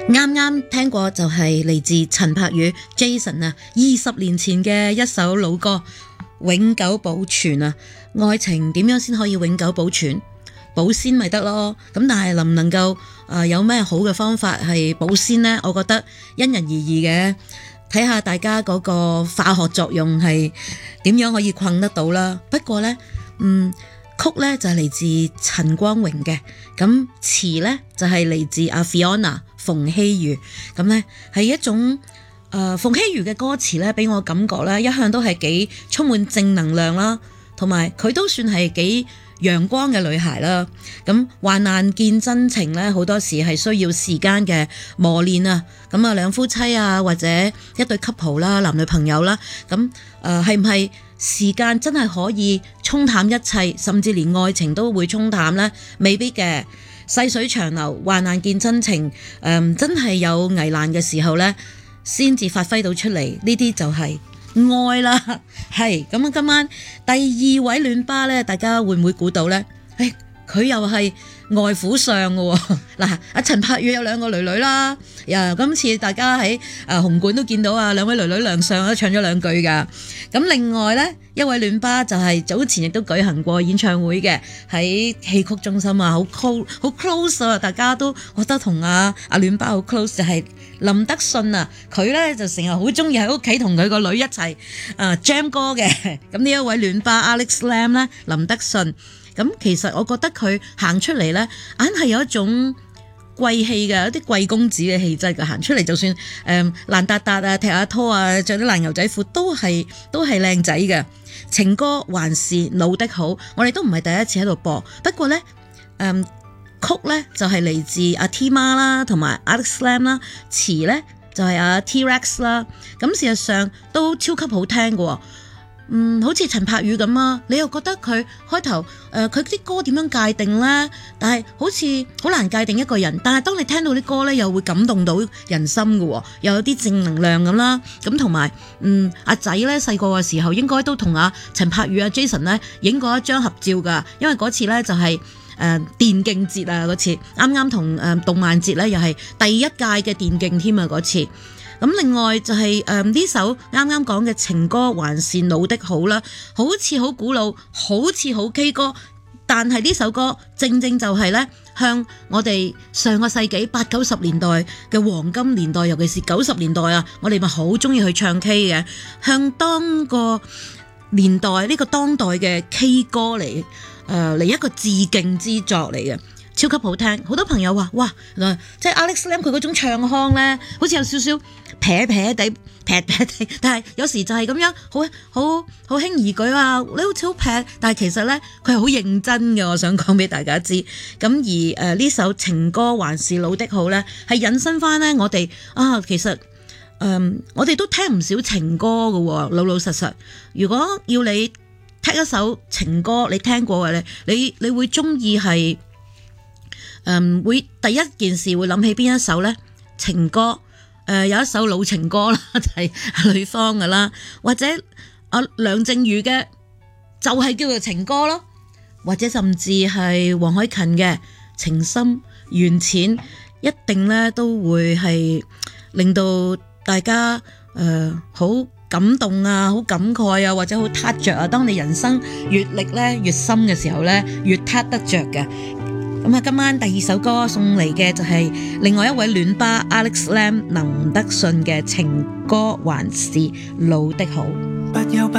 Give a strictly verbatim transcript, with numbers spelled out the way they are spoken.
啱啱聽過就係嚟自陳柏宇 Jason 啊，二十年前嘅一首老歌《永久保存》啊。愛情點樣先可以永久保存？保鮮咪得咯。咁但係能唔能夠誒、呃、有咩好嘅方法係保鮮呢？我覺得因人而異嘅，睇下大家嗰個化學作用係點樣可以困得到啦。不過呢，嗯。曲咧就係嚟自陳光榮嘅，咁詞咧就係嚟自阿 Fiona 馮曦妤，咁咧係一種誒、呃、馮曦妤嘅歌詞咧，俾我感覺咧一向都係幾充滿正能量啦，同埋佢都算係幾陽光嘅女孩啦。咁患難見真情咧，好多時係需要時間嘅磨練啊。咁啊，兩夫妻啊，或者一對 couple 啦，男女朋友啦，咁誒係唔係時間真係可以沖淡一切，甚至連愛情都會沖淡呢？未必嘅。細水長流，患難見真情。誒、呃，真係有危難嘅時候呢，先至發揮到出嚟。呢啲就係愛啦。係咁啊！今晚第二位暖爸呢，大家會唔會估到呢？誒，佢又係外父相嘅喎。嗱，阿陳柏宇有兩個女女啦。呀，今次大家喺誒紅館都見到啊，兩位女女亮相都唱咗兩句噶。咁另外呢，一位暖爸就係早前亦都舉行過演唱會嘅，喺戲曲中心啊，好 close 好 close 啊，大家都覺得同阿阿暖爸好 close， 就係林德信啊。佢呢就成日好中意喺屋企同佢個女一齊啊 jam 歌嘅。咁呢一位暖爸 Alex Lam 呢，林德信。咁其實我覺得佢行出嚟呢，硬係有一種貴氣嘅，一啲貴公子嘅氣質嘅，行出嚟就算誒、嗯、爛達達啊，踢下拖啊，着啲爛牛仔褲都係都係靚仔嘅。情歌還是老的好，我哋都唔係第一次喺度播。不過呢，誒、嗯、曲呢就係、是、嚟自阿 T 媽啦，同埋 Alex Lam 啦，詞呢就係、是、阿 T-Rex 啦。咁事實上都超級好聽嘅。嗯，好似陳柏宇咁啊，你又覺得佢開頭誒佢啲歌點樣界定呢？但係好似好難界定一個人。但係當你聽到啲歌呢，又會感動到人心嘅，又有啲正能量咁啦。咁同埋嗯阿仔呢，細個嘅時候應該都同阿陳柏宇阿 Jason 呢影過一張合照㗎，因為嗰次呢就係、是、誒、呃、電競節啊，嗰次啱啱同誒動漫節呢，又係第一屆嘅電競添啊嗰次。咁另外就係誒呢首啱啱講嘅情歌還是老的好啦，好似好古老，好似好 K 歌，但係呢首歌正正就係咧向我哋上個世紀八九十年代嘅黃金年代，尤其是九十年代啊，我哋咪好中意去唱 K 嘅，向當個年代呢、這個當代嘅 K 歌嚟誒嚟一個致敬之作嚟嘅。超級好聽，好多朋友話哇，即係 Alex Lam 佢嗰種唱腔咧，好似有少少撇撇地、撇撇地，但係有時就係咁樣，好好好輕易舉啊，你好似好撇，但係其實咧佢係好認真嘅。我想講俾大家知，咁而誒呢、呃、首情歌還是老的好咧，係引申翻咧我哋啊，其實誒、呃、我哋都聽唔少情歌嘅喎，老老實實。如果要你聽一首情歌，你聽過嘅咧，你你會中意係？嗯，會第一件事會諗起邊一首呢？情歌，誒、呃、有一首老情歌啦，就係、是、呂方嘅啦，或者阿、啊、梁靜茹嘅就係、是、叫做情歌咯，或者甚至係黃凱芹嘅情深緣淺，一定咧都會係令到大家誒好、呃、感動啊，好感慨啊，或者好撻着啊。當你人生閱歷咧越深嘅時候咧，越撻得着嘅。咁啊，今晚第二首歌送嚟嘅就係另外一位暖爸 Alex Lam 林德信嘅情歌還是老的好。